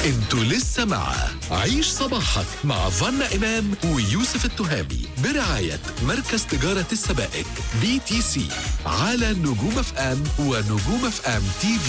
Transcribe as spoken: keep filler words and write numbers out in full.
انتوا لسه مع عيش صباحك مع فانا إمام ويوسف التهامي برعاية مركز تجارة السبائك بي تي سي على نجوم اف ام ونجوم اف ام تي في.